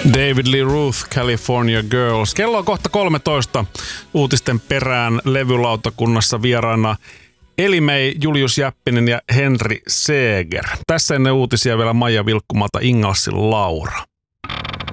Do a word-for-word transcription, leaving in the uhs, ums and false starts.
David Lee Roth, California Girls. Kello on kohta kolmetoista. Uutisten perään levylautakunnassa vieraana Eli-Mei, Julius Jäppinen ja Henri Seeger. Tässä ennen uutisia vielä Maija Vilkkumalta Ingalsin Laura.